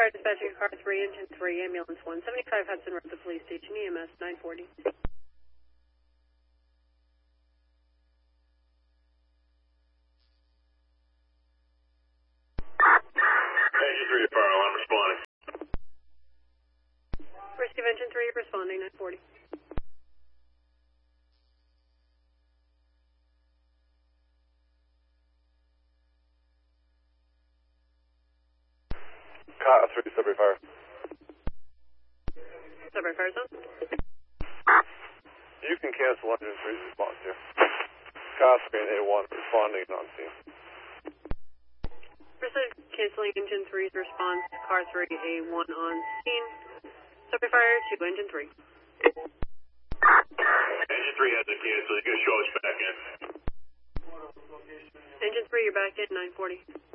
Fire dispatching car 3, engine 3, ambulance 175 Hudson Road, the police station, EMS 940. Engine 3 to fire alarm responding. Receive engine 3, responding 940. Car 3, Sudbury Fire. Sudbury Fire Zone. You can cancel engine 3's response here. Car 3 and A1 responding on scene. Receive canceling engine 3's response, car 3, A1 on scene. Sudbury Fire 2, engine 3. Engine 3 has to cancel. You're going to show us back in. Engine 3, you're back in 940.